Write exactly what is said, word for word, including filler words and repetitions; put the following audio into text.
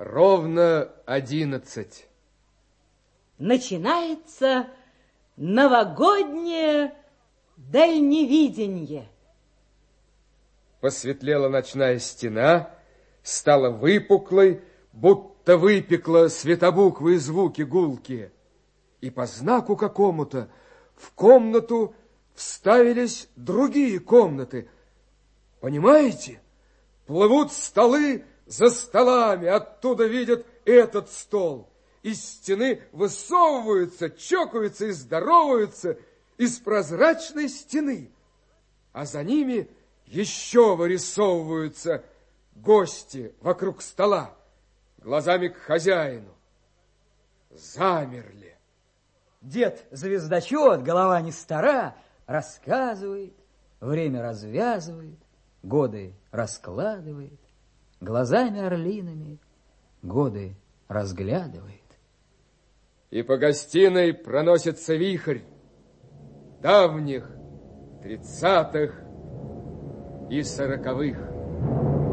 Ровно одиннадцать. Начинается новогоднее дальневидение. Посветлела ночная стена, стала выпуклой, будто выпекла светобуквы и звуки гулкие. И по знаку какому-то в комнату вставились другие комнаты. Понимаете? Плывут столы за столами, оттуда видят этот стол. Из стены высовываются, чокаются и здороваются из прозрачной стены. А за ними еще вырисовываются гости вокруг стола, глазами к хозяину. Замерли. Дед-звездочет, голова не стара, рассказывает, время развязывает, годы раскладывает, глазами орлиными годы разглядывает. И по гостиной проносится вихрь давних тридцатых и сороковых.